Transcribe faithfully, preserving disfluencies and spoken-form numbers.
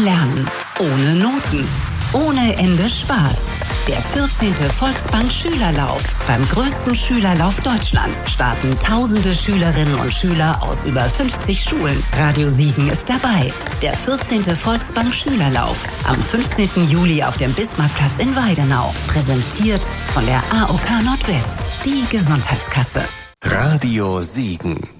Lernen, ohne Noten, ohne Ende Spaß. Der vierzehnte Volksbank Schülerlauf. Beim größten Schülerlauf Deutschlands starten tausende Schülerinnen und Schüler aus über fünfzig Schulen. Radio Siegen ist dabei. Der vierzehnte Volksbank Schülerlauf. Am fünfzehnten Juli auf dem Bismarckplatz in Weidenau. Präsentiert von der A O K Nordwest, die Gesundheitskasse. Radio Siegen.